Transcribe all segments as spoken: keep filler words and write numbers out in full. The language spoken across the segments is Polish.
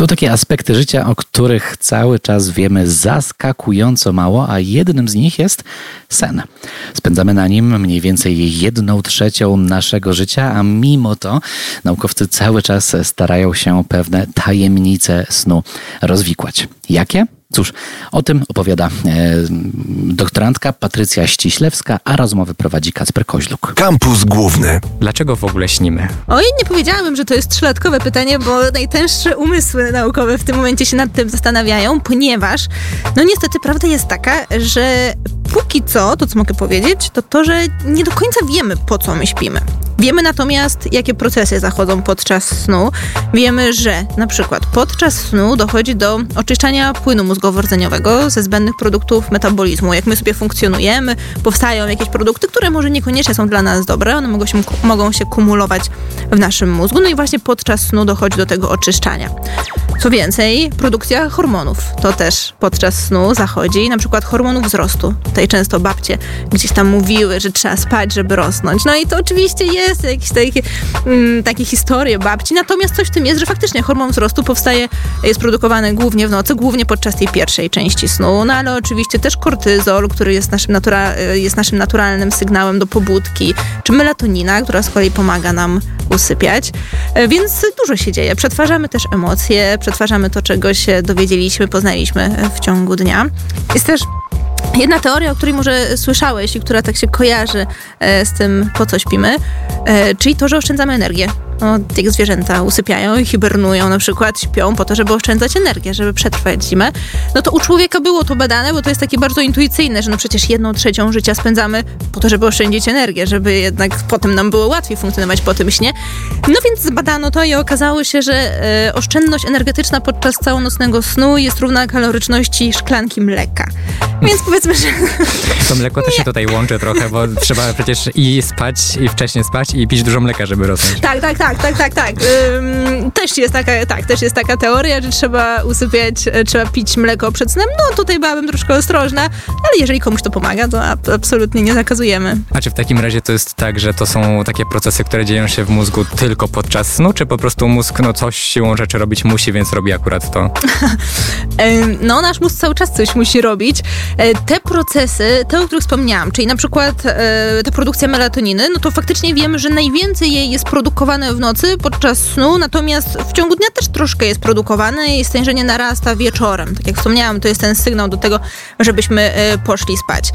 Są takie aspekty życia, o których cały czas wiemy zaskakująco mało, a jednym z nich jest sen. Spędzamy na nim mniej więcej jedną trzecią naszego życia, a mimo to naukowcy cały czas starają się pewne tajemnice snu rozwikłać. Jakie? Cóż, o tym opowiada e, doktorantka Patrycja Ściślewska, a rozmowę prowadzi Kacper Koźluk. Kampus Główny. Dlaczego w ogóle śnimy? Oj, nie powiedziałabym, że to jest trzylatkowe pytanie, bo najtęższe umysły naukowe w tym momencie się nad tym zastanawiają, ponieważ, no niestety prawda jest taka, że póki co, to co mogę powiedzieć, to to, że nie do końca wiemy, po co my śpimy. Wiemy natomiast, jakie procesy zachodzą podczas snu. Wiemy, że na przykład podczas snu dochodzi do oczyszczania płynu mózgowo-rdzeniowego ze zbędnych produktów metabolizmu. Jak my sobie funkcjonujemy, powstają jakieś produkty, które może niekoniecznie są dla nas dobre, one mogą się, mogą się kumulować w naszym mózgu. No i właśnie podczas snu dochodzi do tego oczyszczania. Co więcej, produkcja hormonów to też podczas snu zachodzi, na przykład hormonów wzrostu. Tutaj często babcie gdzieś tam mówiły, że trzeba spać, żeby rosnąć. No i to oczywiście jest jakieś takie, mm, takie historie babci, natomiast coś w tym jest, że faktycznie hormon wzrostu powstaje, jest produkowany głównie w nocy, głównie podczas tej pierwszej części snu, no ale oczywiście też kortyzol, który jest naszym, natura- jest naszym naturalnym sygnałem do pobudki, czy melatonina, która z kolei pomaga nam usypiać, więc dużo się dzieje. Przetwarzamy też emocje, przetwarzamy to, czego się dowiedzieliśmy, poznaliśmy w ciągu dnia. Jest też jedna teoria, o której może słyszałeś i która tak się kojarzy e, z tym, po co śpimy, e, czyli to, że oszczędzamy energię. No, jak zwierzęta usypiają i hibernują, na przykład śpią po to, żeby oszczędzać energię, żeby przetrwać zimę. No to u człowieka było to badane, bo to jest takie bardzo intuicyjne, że no przecież jedną trzecią życia spędzamy po to, żeby oszczędzić energię, żeby jednak potem nam było łatwiej funkcjonować po tym śnie. No więc zbadano to i okazało się, że e, oszczędność energetyczna podczas całonocnego snu jest równa kaloryczności szklanki mleka. Więc powiedzmy, że... To mleko też się tutaj łączy trochę, bo trzeba przecież i spać, i wcześniej spać, i pić dużo mleka, żeby rosnąć. Tak, tak, tak, tak, tak, tak. Ym, też jest taka, tak, też jest taka teoria, że trzeba usypiać, trzeba pić mleko przed snem. No tutaj byłabym troszkę ostrożna, ale jeżeli komuś to pomaga, to a, absolutnie nie zakazujemy. A czy w takim razie to jest tak, że to są takie procesy, które dzieją się w mózgu tylko podczas snu, czy po prostu mózg no coś siłą rzeczy robić musi, więc robi akurat to? Ym, no nasz mózg cały czas coś musi robić. Te procesy, te, o których wspomniałam, czyli na przykład e, ta produkcja melatoniny, no to faktycznie wiemy, że najwięcej jej jest produkowane w nocy podczas snu, natomiast w ciągu dnia też troszkę jest produkowane i stężenie narasta wieczorem. Tak jak wspomniałam, to jest ten sygnał do tego, żebyśmy e, poszli spać.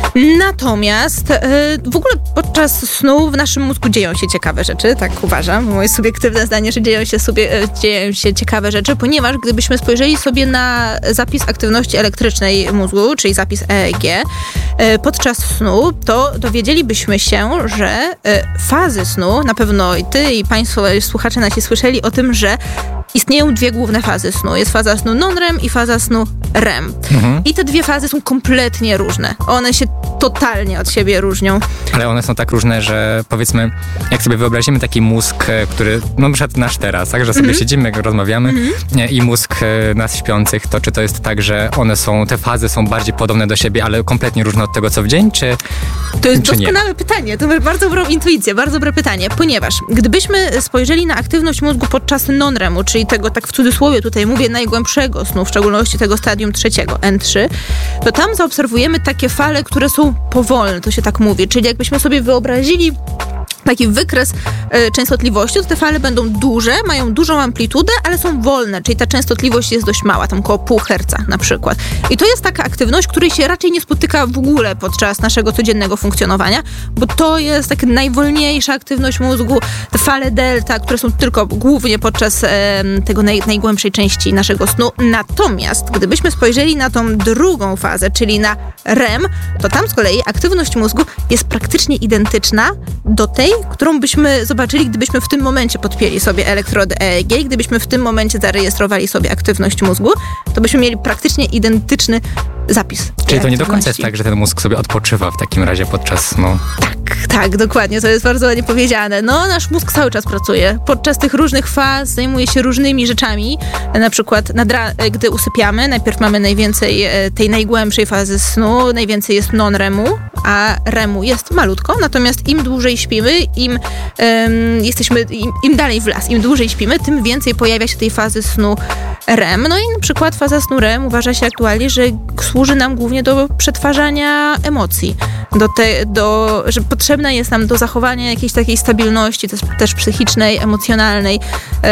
Natomiast e, w ogóle podczas snu w naszym mózgu dzieją się ciekawe rzeczy, tak uważam, moje subiektywne zdanie, że dzieją się, sobie, e, dzieją się ciekawe rzeczy, ponieważ gdybyśmy spojrzeli sobie na zapis aktywności elektrycznej mózgu, czyli zapis E E G, podczas snu, to dowiedzielibyśmy się, że fazy snu, na pewno i ty, i państwo, słuchacze nasi słyszeli o tym, że istnieją dwie główne fazy snu. Jest faza snu non-REM i faza snu REM. Mhm. I te dwie fazy są kompletnie różne. One się totalnie od siebie różnią. Ale one są tak różne, że powiedzmy, jak sobie wyobrazimy taki mózg, który, no na przykład nasz teraz, tak, że sobie mhm. siedzimy, rozmawiamy mhm. i mózg nas śpiących, to czy to jest tak, że one są, te fazy są bardziej podobne do siebie, ale kompletnie różne od tego, co w dzień, czy To jest czy doskonałe nie? pytanie. To masz bardzo dobrą intuicję, bardzo dobre pytanie, ponieważ gdybyśmy spojrzeli na aktywność mózgu podczas non-REMu, czyli tego, tak w cudzysłowie tutaj mówię, najgłębszego snu, w szczególności tego stadium trzeciego, N trzy, to tam zaobserwujemy takie fale, które są powolne, to się tak mówi, czyli jakbyśmy sobie wyobrazili taki wykres e, częstotliwości, to te fale będą duże, mają dużą amplitudę, ale są wolne, czyli ta częstotliwość jest dość mała, tam około pół herca na przykład. I to jest taka aktywność, której się raczej nie spotyka w ogóle podczas naszego codziennego funkcjonowania, bo to jest taka najwolniejsza aktywność mózgu, te fale delta, które są tylko głównie podczas e, tego naj, najgłębszej części naszego snu. Natomiast gdybyśmy spojrzeli na tą drugą fazę, czyli na REM, to tam z kolei aktywność mózgu jest praktycznie identyczna do tej, którą byśmy zobaczyli, gdybyśmy w tym momencie podpięli sobie elektrody E E G i gdybyśmy w tym momencie zarejestrowali sobie aktywność mózgu, to byśmy mieli praktycznie identyczny zapis. Czyli to nie do końca jest tak, że ten mózg sobie odpoczywa w takim razie podczas snu. Tak, tak, dokładnie, to jest bardzo ładnie powiedziane. No, nasz mózg cały czas pracuje. Podczas tych różnych faz zajmuje się różnymi rzeczami. Na przykład, nadra- gdy usypiamy, najpierw mamy najwięcej tej najgłębszej fazy snu, najwięcej jest non-REMu, a REMu jest malutko, natomiast im dłużej śpimy, im um, jesteśmy, im, im dalej w las, im dłużej śpimy, tym więcej pojawia się tej fazy snu R E M. No i na przykład faza snu R E M uważa się aktualnie, że służy nam głównie do przetwarzania emocji, do te, do, że potrzebna jest nam do zachowania jakiejś takiej stabilności, też, też psychicznej, emocjonalnej,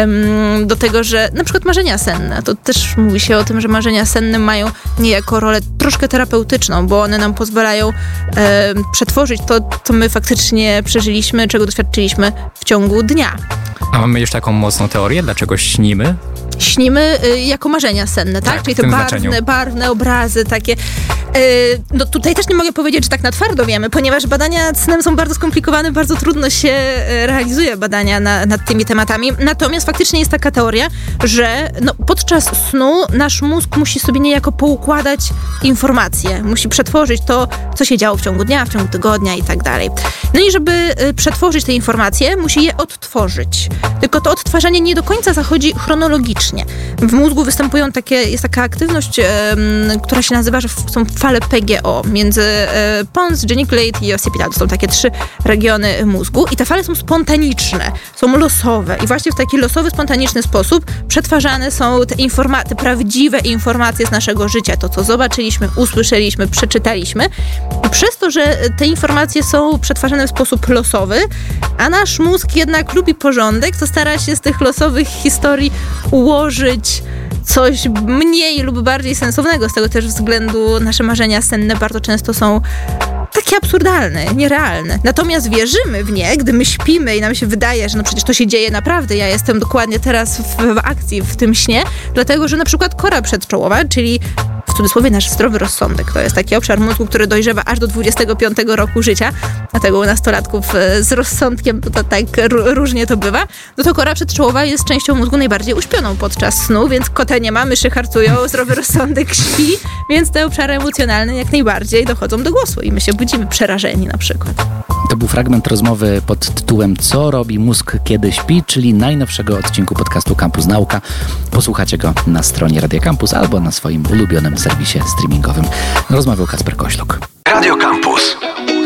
um, do tego, że na przykład marzenia senne, to też mówi się o tym, że marzenia senne mają niejako rolę troszkę terapeutyczną, bo one nam pozwalają um, przetworzyć to, co my faktycznie przeżyliśmy, czego doświadczyliśmy w ciągu dnia. A mamy już taką mocną teorię, dlaczego śnimy? Śnimy y, jako marzenia senne, tak? Tak, Czyli w te tym barwne, znaczeniu. barwne obrazy takie. Y, no tutaj też nie mogę powiedzieć, że tak na twardo wiemy, ponieważ badania nad snem są bardzo skomplikowane, bardzo trudno się y, realizuje badania na, nad tymi tematami. Natomiast faktycznie jest taka teoria, że no, podczas snu nasz mózg musi sobie niejako poukładać informacje, musi przetworzyć to, co się działo w ciągu dnia, w ciągu tygodnia i tak dalej. No i żeby y, przetworzyć te informacje, musi je odtworzyć. Tylko to odtwarzanie nie do końca zachodzi chronologicznie. W mózgu występują takie, jest taka aktywność, e, która się nazywa, że są fale P G O między e, pons, geniculate i occipital. To są takie trzy regiony mózgu i te fale są spontaniczne, są losowe i właśnie w taki losowy, spontaniczny sposób przetwarzane są te, informa- te prawdziwe informacje z naszego życia, to co zobaczyliśmy, usłyszeliśmy, przeczytaliśmy. I przez to, że te informacje są przetwarzane w sposób losowy, a nasz mózg jednak lubi porządek, to stara się z tych losowych historii ułożyć coś mniej lub bardziej sensownego. Z tego też względu nasze marzenia senne bardzo często są takie absurdalne, nierealne. Natomiast wierzymy w nie, gdy my śpimy i nam się wydaje, że no przecież to się dzieje naprawdę. Ja jestem dokładnie teraz w, w akcji, w tym śnie, dlatego, że na przykład kora przedczołowa, czyli w cudzysłowie nasz zdrowy rozsądek, to jest taki obszar mózgu, który dojrzewa aż do dwudziestego piątego roku życia, dlatego u nastolatków z rozsądkiem to, to tak r- różnie to bywa, no to kora przedczołowa jest częścią mózgu najbardziej uśpioną podczas snu, więc kota nie ma, myszy harcują, zdrowy rozsądek śpi, więc te obszary emocjonalne jak najbardziej dochodzą do głosu i my się budzimy przerażeni na przykład. To był fragment rozmowy pod tytułem Co robi mózg, kiedy śpi, czyli najnowszego odcinku podcastu Campus Nauka. Posłuchacie go na stronie Radia Campus albo na swoim ulubionym serwisie streamingowym. Rozmawiał Kacper Kośluk. Radio Campus.